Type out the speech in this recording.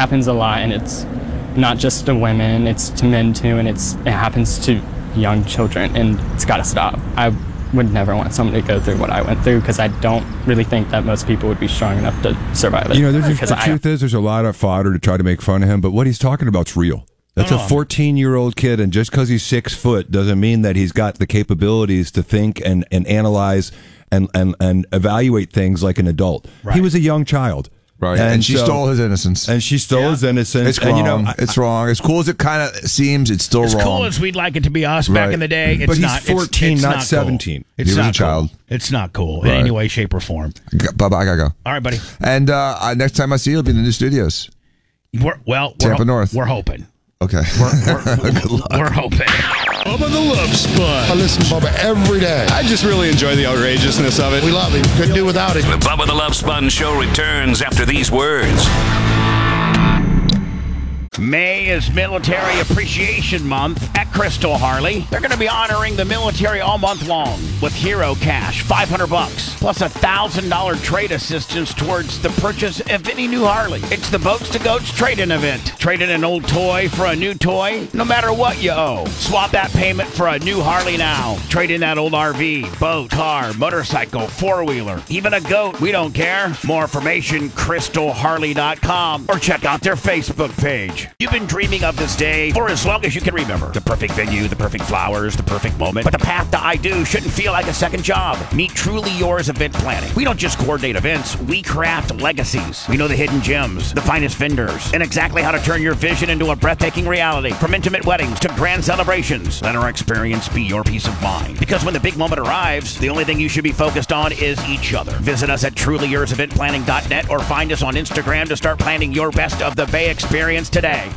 happens a lot, and it's not just to women, it's to men too, and it happens to young children, and it's got to stop. I would never want someone to go through what I went through, because I don't really think that most people would be strong enough to survive it. The truth is, there's a lot of fodder to try to make fun of him, but what he's talking about is real. That's a 14-year-old kid, and just because he's 6 foot doesn't mean that he's got the capabilities to think and analyze and evaluate things like an adult. Right. He was a young child. Right, and she stole his innocence. And she stole his innocence. It's wrong. It's wrong. As cool as it kind of seems, it's still wrong. As cool as we'd like it to be us back in the day, it's but not. He's 14, it's not not 17. Cool. It's he was not a child. Cool. It's not cool in any way, shape, or form. Bye-bye, I gotta go. All right, buddy. And next time I see you, it'll be in the new studios. Tampa North. We're hoping. Okay. Good luck. We're hoping. Bubba the Love Sponge. I listen to Bubba every day. I just really enjoy the outrageousness of it. We love him. Couldn't do without it. The Bubba the Love Sponge Show returns after these words. May is Military Appreciation Month at Crystal Harley. They're going to be honoring the military all month long with Hero Cash, $500, plus $1,000 trade assistance towards the purchase of any new Harley. It's the Boats to Goats trade-in event. Trade in an old toy for a new toy, no matter what you owe. Swap that payment for a new Harley now. Trade in that old RV, boat, car, motorcycle, four-wheeler, even a goat. We don't care. More information, crystalharley.com, or check out their Facebook page. You've been dreaming of this day for as long as you can remember. The perfect venue, the perfect flowers, the perfect moment. But the path to I Do shouldn't feel like a second job. Meet Truly Yours Event Planning. We don't just coordinate events, we craft legacies. We know the hidden gems, the finest vendors, and exactly how to turn your vision into a breathtaking reality. From intimate weddings to grand celebrations, let our experience be your peace of mind. Because when the big moment arrives, the only thing you should be focused on is each other. Visit us at trulyourseventplanning.net or find us on Instagram to start planning your best of the Bay experience today.